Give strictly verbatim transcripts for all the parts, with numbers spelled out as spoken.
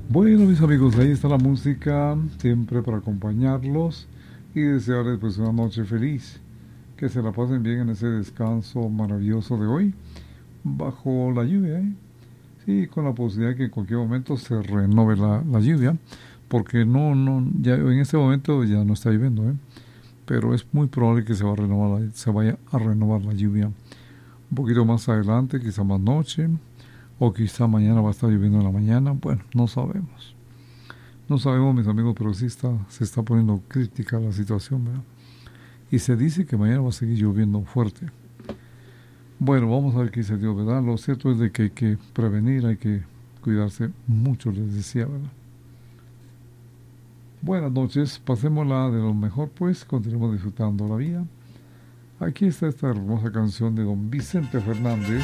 Bueno, mis amigos, ahí está la música, siempre para acompañarlos y desearles pues una noche feliz. Que se la pasen bien en ese descanso maravilloso de hoy, bajo la lluvia, ¿eh? Sí, con la posibilidad de que en cualquier momento se renove la, la lluvia, porque no, no, ya en este momento ya no está lloviendo, ¿eh? Pero es muy probable que se, va a renovar la- se vaya a renovar la lluvia un poquito más adelante, quizá más noche, o quizá mañana va a estar lloviendo en la mañana. Bueno, no sabemos. No sabemos, mis amigos, pero sí está, se está poniendo crítica la situación, ¿verdad? Y se dice que mañana va a seguir lloviendo fuerte. Bueno, vamos a ver qué dice Dios, ¿verdad? Lo cierto es de que hay que prevenir, hay que cuidarse mucho, les decía, ¿verdad? Buenas noches, pasémosla de lo mejor, pues, continuemos disfrutando la vida. Aquí está esta hermosa canción de don Vicente Fernández.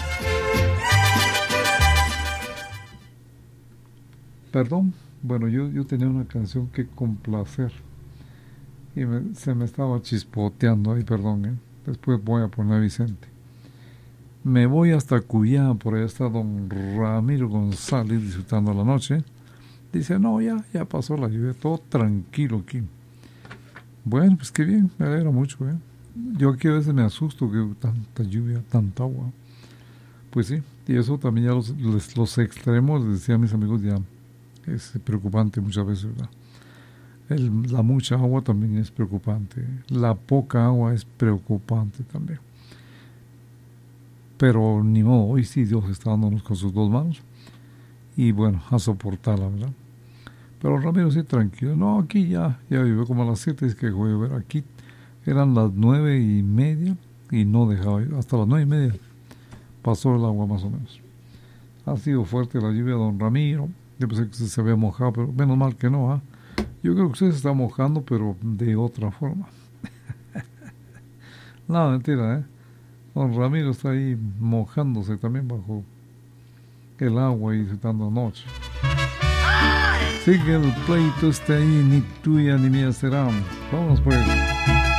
Perdón, bueno, yo, yo tenía una canción que complacer y me- se me estaba chispoteando ahí, perdón, ¿eh? Después voy a poner Vicente. Me voy hasta Cuyá, por ahí está don Ramiro González disfrutando la noche. Dice, no, ya, ya pasó la lluvia, todo tranquilo aquí. Bueno, pues qué bien, me alegra mucho, ¿eh? Yo aquí a veces me asusto que tanta lluvia, tanta agua. Pues sí, y eso también ya los, los, los extremos, les decía a mis amigos, ya es preocupante muchas veces, ¿verdad? El- la mucha agua también es preocupante, la poca agua es preocupante también. Pero ni modo, hoy sí Dios está dándonos con sus dos manos y bueno, a soportarla, ¿verdad? Pero Ramiro sí, tranquilo, no, aquí ya, ya vivió como a las siete, es que voy a ver, aquí eran las nueve y media y no dejaba, hasta las nueve y media pasó el agua más o menos. Ha sido fuerte la lluvia, don Ramiro, yo pensé que usted se había mojado, pero menos mal que no, ¿ah? Yo creo que usted se está mojando, pero de otra forma. No, mentira, ¿eh? Don Ramiro está ahí mojándose también bajo el agua y disfrutando noche. Sigue el pleito, este ahí, ni tuya ni mía será. Vámonos pues.